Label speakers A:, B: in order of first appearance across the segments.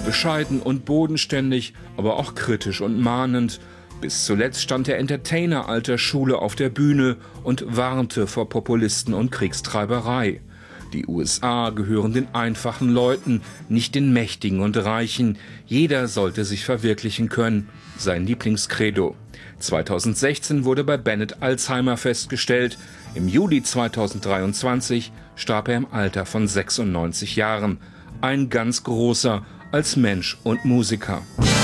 A: bescheiden und bodenständig, aber auch kritisch und mahnend. Bis zuletzt stand der Entertainer alter Schule auf der Bühne und warnte vor Populisten und Kriegstreiberei. Die USA gehören den einfachen Leuten, nicht den Mächtigen und Reichen. Jeder sollte sich verwirklichen können, sein Lieblingskredo. 2016 wurde bei Bennett Alzheimer festgestellt. Im Juli 2023 starb er im Alter von 96 Jahren. Ein ganz großer als Mensch und Musiker.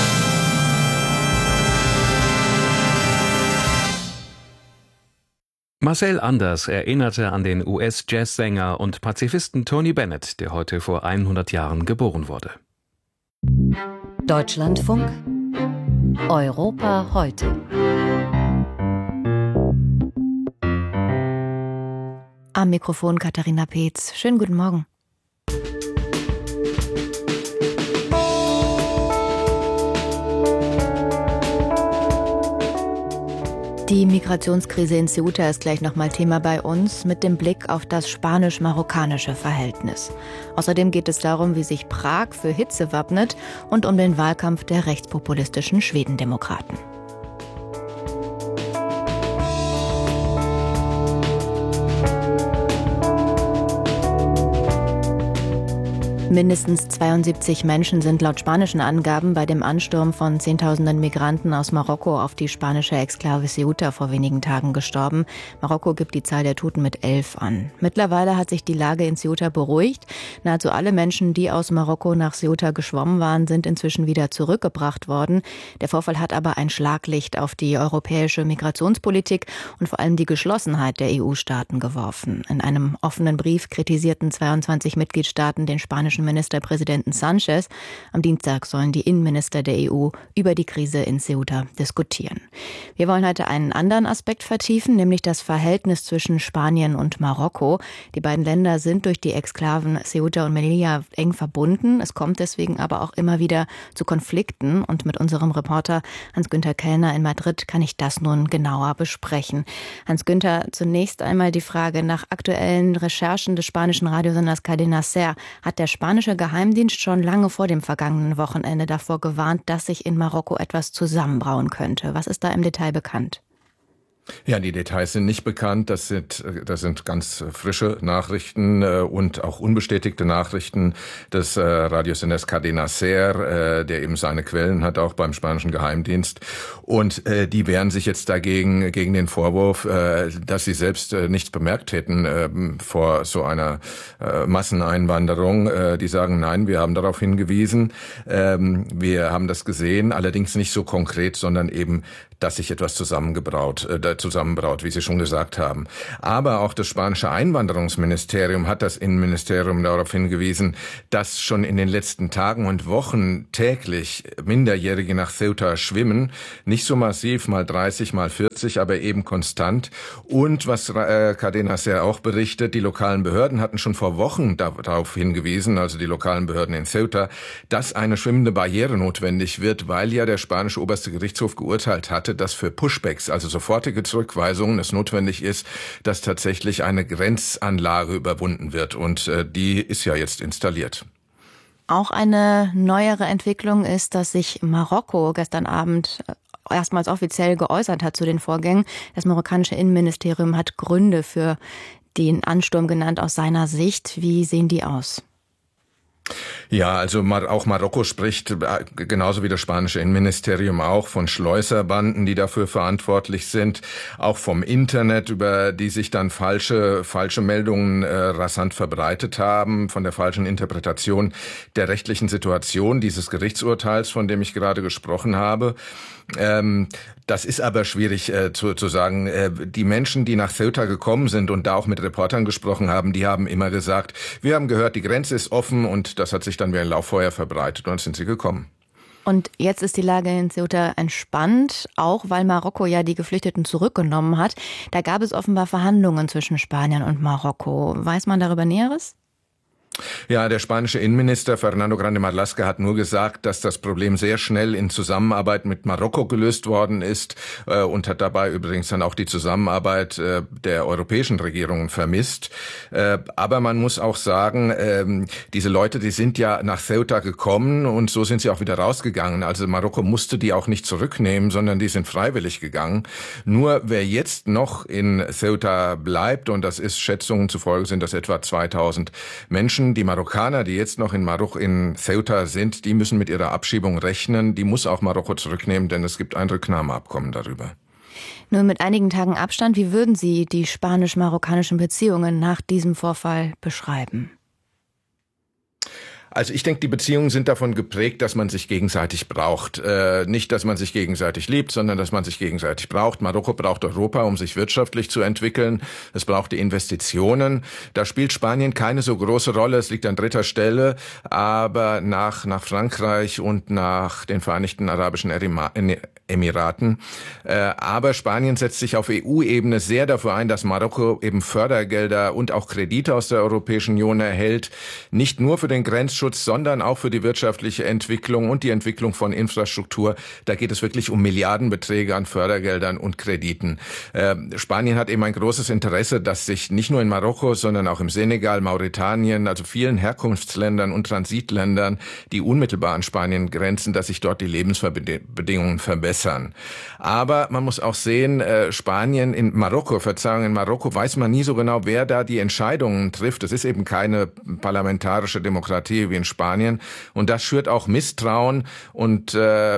B: Marcel Anders erinnerte an den US-Jazzsänger und Pazifisten Tony Bennett, der heute vor 100 Jahren geboren wurde.
C: Deutschlandfunk Europa heute.
D: Am Mikrofon Katharina Peetz. Schönen guten Morgen. Die Migrationskrise in Ceuta ist gleich nochmal Thema bei uns mit dem Blick auf das spanisch-marokkanische Verhältnis. Außerdem geht es darum, wie sich Prag für Hitze wappnet und um den Wahlkampf der rechtspopulistischen Schwedendemokraten. Mindestens 72 Menschen sind laut spanischen Angaben bei dem Ansturm von Zehntausenden Migranten aus Marokko auf die spanische Exklave Ceuta vor wenigen Tagen gestorben. Marokko gibt die Zahl der Toten mit 11 an. Mittlerweile hat sich die Lage in Ceuta beruhigt. Nahezu alle Menschen, die aus Marokko nach Ceuta geschwommen waren, sind inzwischen wieder zurückgebracht worden. Der Vorfall hat aber ein Schlaglicht auf die europäische Migrationspolitik und vor allem die Geschlossenheit der EU-Staaten geworfen. In einem offenen Brief kritisierten 22 Mitgliedstaaten den spanischen Ministerpräsidenten Sanchez. Am Dienstag sollen die Innenminister der EU über die Krise in Ceuta diskutieren. Wir wollen heute einen anderen Aspekt vertiefen, nämlich das Verhältnis zwischen Spanien und Marokko. Die beiden Länder sind durch die Exklaven Ceuta und Melilla eng verbunden. Es kommt deswegen aber auch immer wieder zu Konflikten. Und mit unserem Reporter Hans-Günther Kellner in Madrid kann ich das nun genauer besprechen. Hans-Günther, zunächst einmal die Frage nach aktuellen Recherchen des spanischen Radiosenders Cadena Ser. Hat der spanische Geheimdienst schon lange vor dem vergangenen Wochenende davor gewarnt, dass sich in Marokko etwas zusammenbrauen könnte. Was ist da im Detail bekannt?
E: Ja, die Details sind nicht bekannt. Das sind ganz frische Nachrichten und auch unbestätigte Nachrichten des Radiosenders Cadena Ser, der eben seine Quellen hat, auch beim spanischen Geheimdienst. Und die wehren sich jetzt gegen den Vorwurf, dass sie selbst nichts bemerkt hätten vor so einer Masseneinwanderung. Die sagen, nein, wir haben darauf hingewiesen, wir haben das gesehen, allerdings nicht so konkret, sondern eben, dass sich etwas zusammenbraut, wie Sie schon gesagt haben. Aber auch das spanische Einwanderungsministerium hat das Innenministerium darauf hingewiesen, dass schon in den letzten Tagen und Wochen täglich Minderjährige nach Ceuta schwimmen. Nicht so massiv, mal 30, mal 40, aber eben konstant. Und was Cadena Ser auch berichtet, die lokalen Behörden hatten schon vor Wochen darauf hingewiesen, also die lokalen Behörden in Ceuta, dass eine schwimmende Barriere notwendig wird, weil ja der spanische oberste Gerichtshof geurteilt hatte, dass für Pushbacks, also sofortige Zurückweisungen, es notwendig ist, dass tatsächlich eine Grenzanlage überwunden wird. Und die ist ja jetzt installiert.
D: Auch eine neuere Entwicklung ist, dass sich Marokko gestern Abend erstmals offiziell geäußert hat zu den Vorgängen. Das marokkanische Innenministerium hat Gründe für den Ansturm genannt aus seiner Sicht. Wie sehen die aus?
E: Ja, also auch Marokko spricht, genauso wie das spanische Innenministerium auch, von Schleuserbanden, die dafür verantwortlich sind, auch vom Internet, über die sich dann falsche Meldungen rasant verbreitet haben, von der falschen Interpretation der rechtlichen Situation dieses Gerichtsurteils, von dem ich gerade gesprochen habe. Das ist aber schwierig zu sagen. Die Menschen, die nach Ceuta gekommen sind und da auch mit Reportern gesprochen haben, die haben immer gesagt, wir haben gehört, die Grenze ist offen, und das hat sich dann wie ein Lauffeuer verbreitet, und dann sind sie gekommen.
D: Und jetzt ist die Lage in Ceuta entspannt, auch weil Marokko ja die Geflüchteten zurückgenommen hat. Da gab es offenbar Verhandlungen zwischen Spanien und Marokko. Weiß man darüber Näheres?
E: Ja, der spanische Innenminister Fernando Grande Marlaska hat nur gesagt, dass das Problem sehr schnell in Zusammenarbeit mit Marokko gelöst worden ist und hat dabei übrigens dann auch die Zusammenarbeit der europäischen Regierungen vermisst. Aber man muss auch sagen, diese Leute, die sind ja nach Ceuta gekommen und so sind sie auch wieder rausgegangen. Also Marokko musste die auch nicht zurücknehmen, sondern die sind freiwillig gegangen. Nur wer jetzt noch in Ceuta bleibt, und das ist Schätzungen zufolge sind das etwa 2000 Menschen, die Marokkaner, die jetzt noch in Ceuta sind, die müssen mit ihrer Abschiebung rechnen. Die muss auch Marokko zurücknehmen, denn es gibt ein Rücknahmeabkommen darüber.
D: Nur mit einigen Tagen Abstand, wie würden Sie die spanisch-marokkanischen Beziehungen nach diesem Vorfall beschreiben?
E: Also ich denke, die Beziehungen sind davon geprägt, dass man sich gegenseitig braucht. Nicht, dass man sich gegenseitig liebt, sondern dass man sich gegenseitig braucht. Marokko braucht Europa, um sich wirtschaftlich zu entwickeln. Es braucht die Investitionen. Da spielt Spanien keine so große Rolle. Es liegt an dritter Stelle. Aber nach Frankreich und nach den Vereinigten Arabischen Emiraten. Aber Spanien setzt sich auf EU-Ebene sehr dafür ein, dass Marokko eben Fördergelder und auch Kredite aus der Europäischen Union erhält. Nicht nur für den Grenzschutz, sondern auch für die wirtschaftliche Entwicklung und die Entwicklung von Infrastruktur. Da geht es wirklich um Milliardenbeträge an Fördergeldern und Krediten. Spanien hat eben ein großes Interesse, dass sich nicht nur in Marokko, sondern auch im Senegal, Mauretanien, also vielen Herkunftsländern und Transitländern, die unmittelbar an Spanien grenzen, dass sich dort die Lebensbedingungen verbessern. Aber man muss auch sehen, in Marokko weiß man nie so genau, wer da die Entscheidungen trifft. Es ist eben keine parlamentarische Demokratie wie in Spanien. Und das schürt auch Misstrauen und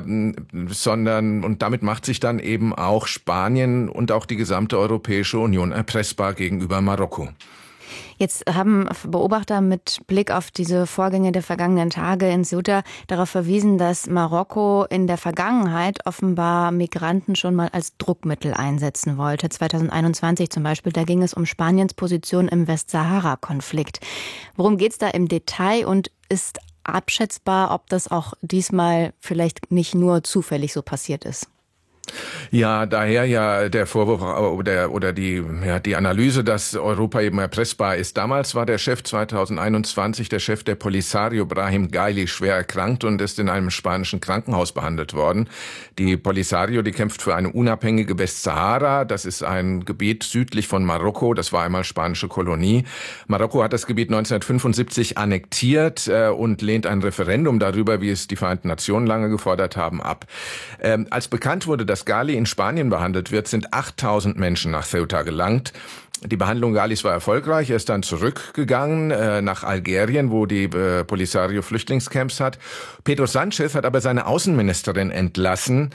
E: damit macht sich dann eben auch Spanien und auch die gesamte Europäische Union erpressbar gegenüber Marokko.
D: Jetzt haben Beobachter mit Blick auf diese Vorgänge der vergangenen Tage in Ceuta darauf verwiesen, dass Marokko in der Vergangenheit offenbar Migranten schon mal als Druckmittel einsetzen wollte. 2021 zum Beispiel, da ging es um Spaniens Position im Westsahara-Konflikt. Worum geht es da im Detail und ist abschätzbar, ob das auch diesmal vielleicht nicht nur zufällig so passiert ist?
E: Ja, daher ja der Vorwurf oder die Analyse, dass Europa eben erpressbar ist. Damals war der Chef 2021, der Chef der Polisario, Brahim Ghali, schwer erkrankt und ist in einem spanischen Krankenhaus behandelt worden. Die Polisario, die kämpft für eine unabhängige Westsahara. Das ist ein Gebiet südlich von Marokko. Das war einmal spanische Kolonie. Marokko hat das Gebiet 1975 annektiert und lehnt ein Referendum darüber, wie es die Vereinten Nationen lange gefordert haben, ab. Als bekannt wurde, dass Ghali in Spanien behandelt wird, sind 8000 Menschen nach Ceuta gelangt. Die Behandlung Ghalis war erfolgreich. Er ist dann zurückgegangen nach Algerien, wo die Polisario Flüchtlingscamps hat. Pedro Sánchez hat aber seine Außenministerin entlassen.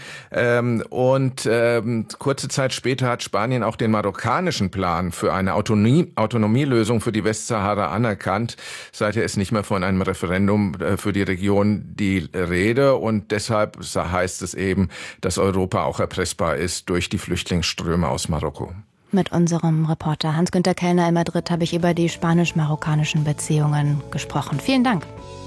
E: Kurze Zeit später hat Spanien auch den marokkanischen Plan für eine Autonomielösung für die Westsahara anerkannt. Seither ist nicht mehr von einem Referendum für die Region die Rede. Und deshalb heißt es eben, dass Europa auch erpressbar ist durch die Flüchtlingsströme aus Marokko.
D: Mit unserem Reporter Hans-Günther Kellner in Madrid habe ich über die spanisch-marokkanischen Beziehungen gesprochen. Vielen Dank.